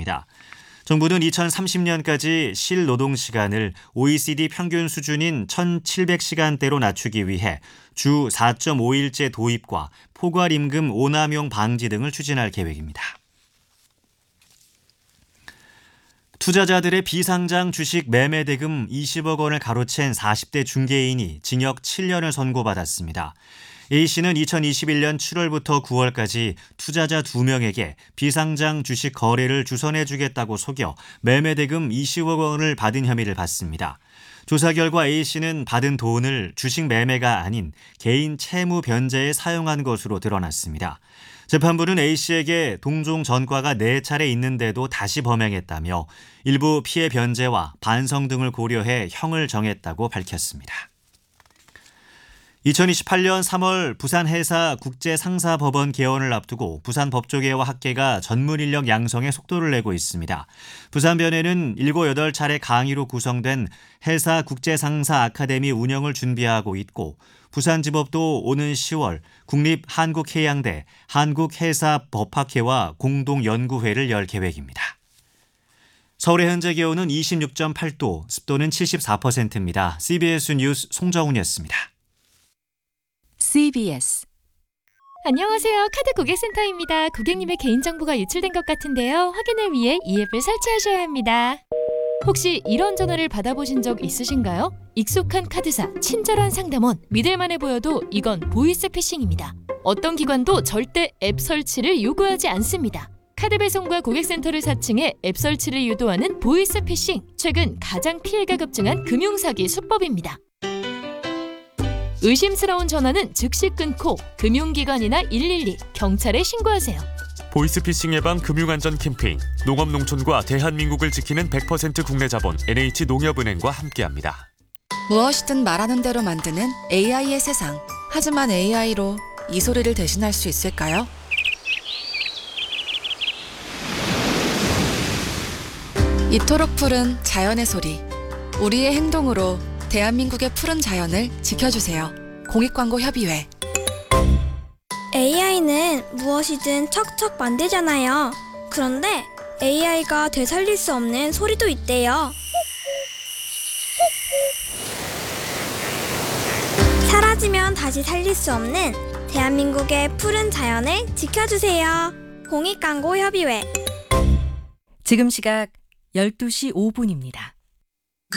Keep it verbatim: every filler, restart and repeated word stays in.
밝혔습니다. 정부는 이천삼십 년까지 실노동시간을 오이시디 평균 수준인 천칠백 시간대로 낮추기 위해 주 사 점 오 일제 도입과 포괄임금 오남용 방지 등을 추진할 계획입니다. 투자자들의 비상장 주식 매매 대금 이십억 원을 가로챈 사십 대 중개인이 징역 칠 년을 선고받았습니다. A씨는 이천이십일 년 칠월부터 구월까지 투자자 두 명에게 비상장 주식 거래를 주선해주겠다고 속여 매매 대금 이십억 원을 받은 혐의를 받습니다. 조사 결과 A씨는 받은 돈을 주식 매매가 아닌 개인 채무 변제에 사용한 것으로 드러났습니다. 재판부는 A씨에게 동종 전과가 네 차례 있는데도 다시 범행했다며 일부 피해 변제와 반성 등을 고려해 형을 정했다고 밝혔습니다. 이천이십팔 년 삼월 부산해사 국제상사법원 개원을 앞두고 부산법조계와 학계가 전문 인력 양성에 속도를 내고 있습니다. 부산변에는 일곱 여덟 차례 강의로 구성된 해사 국제상사 아카데미 운영을 준비하고 있고 부산지법도 오는 시월 국립한국해양대 한국해사법학회와 공동연구회를 열 계획입니다. 서울의 현재 기온은 이십육 점 팔 도, 습도는 칠십사 퍼센트입니다. 씨비에스 뉴스 송정훈이었습니다. 씨비에스 안녕하세요. 카드 고객센터입니다. 고객님의 개인정보가 유출된 것 같은데요. 확인을 위해 이 앱을 설치하셔야 합니다. 혹시 이런 전화를 받아보신 적 있으신가요? 익숙한 카드사, 친절한 상담원, 믿을만해 보여도 이건 보이스피싱입니다. 어떤 기관도 절대 앱 설치를 요구하지 않습니다. 카드 배송과 고객센터를 사칭해 앱 설치를 유도하는 보이스피싱. 최근 가장 피해가 급증한 금융사기 수법입니다. 의심스러운 전화는 즉시 끊고 금융기관이나 일일이, 경찰에 신고하세요. 보이스피싱 예방 금융안전 캠페인 농업농촌과 대한민국을 지키는 백 퍼센트 국내 자본 엔에이치농협은행과 함께합니다. 무엇이든 말하는 대로 만드는 에이아이의 세상. 하지만 에이아이로 이 소리를 대신할 수 있을까요? 이토록 푸른 자연의 소리. 우리의 행동으로 대한민국의 푸른 자연을 지켜주세요. 공익광고협의회. 에이아이는 무엇이든 척척 만들잖아요. 그런데 에이아이가 되살릴 수 없는 소리도 있대요. 사라지면 다시 살릴 수 없는 대한민국의 푸른 자연을 지켜주세요. 공익광고협의회. 지금 시각 열두 시 오 분입니다.